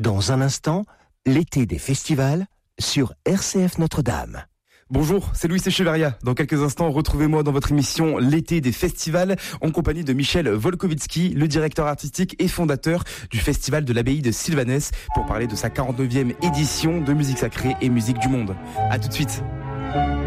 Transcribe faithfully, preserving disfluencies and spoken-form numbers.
Dans un instant, l'été des festivals sur R C F Notre-Dame. Bonjour, c'est Louis Echeverria. Dans quelques instants, retrouvez-moi dans votre émission L'été des festivals en compagnie de Michel Volkovitsky, le directeur artistique et fondateur du festival de l'abbaye de Sylvanès, pour parler de sa quarante-neuvième édition de musique sacrée et musique du monde. À tout de suite.